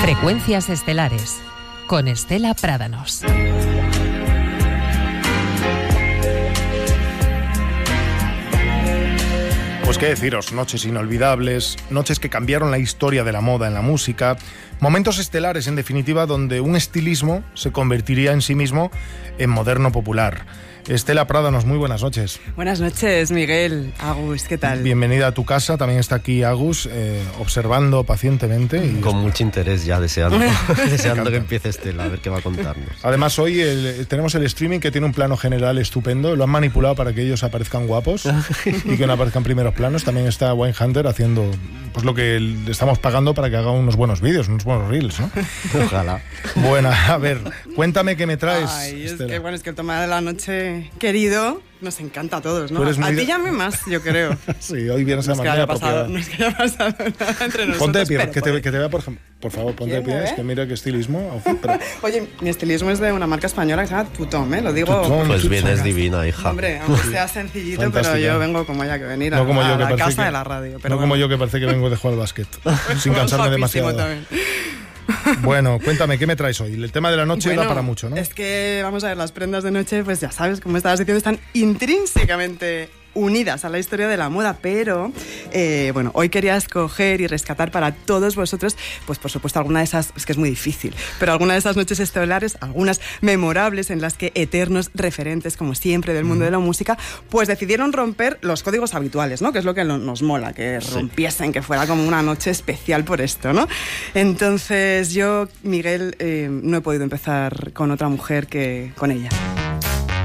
Frecuencias estelares con Estela Prádanos. Pues qué deciros, noches inolvidables, noches que cambiaron la historia de la moda en la música, momentos estelares en definitiva donde un estilismo se convertiría en sí mismo en moderno popular. Estela Prádanos, muy buenas noches. Buenas noches, Miguel. Agus, ¿qué tal? Bienvenida a tu casa, también está aquí Agus, observando pacientemente. Y con mucho interés ya, deseando que empiece Estela, a ver qué va a contarnos. Además hoy tenemos el streaming que tiene un plano general estupendo, lo han manipulado para que ellos aparezcan guapos y que no aparezcan primeros planos. También está Wine Hunter haciendo pues lo que le estamos pagando para que haga unos buenos vídeos, unos buenos reels, ¿no? Ojalá. Bueno, a ver, cuéntame qué me traes. Ay, es que, bueno, es que el tema de la noche, querido, nos encanta a todos, ¿no? A ti ya más, yo creo. Sí, hoy vienes a manera apropiada. No es que haya pasado nada entre nosotros. Ponte de pie, que te vea, por favor, ponte de pie, es que mira qué estilismo. Pero... Oye, mi estilismo es de una marca española que se llama Tutón, ¿eh? Lo digo... Tutón, pues vienes divina, hija. Hombre, aunque sea sencillito, pero yo vengo como haya que venir no a la casa de la radio. Pero no como yo que parece que vengo de jugar al básquet, sin cansarme demasiado. También. Bueno, cuéntame, ¿qué me traes hoy? El tema de la noche da para mucho, ¿no? Es que, vamos a ver, las prendas de noche, pues ya sabes, como estabas diciendo, están intrínsecamente unidas a la historia de la moda, pero bueno, hoy quería escoger y rescatar para todos vosotros, pues por supuesto alguna de esas, es que es muy difícil, pero alguna de esas noches estelares, algunas memorables en las que eternos referentes, como siempre, del mundo de la música, pues decidieron romper los códigos habituales, ¿no? Que es lo que nos mola, que rompiesen, que fuera como una noche especial por esto, ¿no? Entonces yo, Miguel, no he podido empezar con otra mujer que con ella.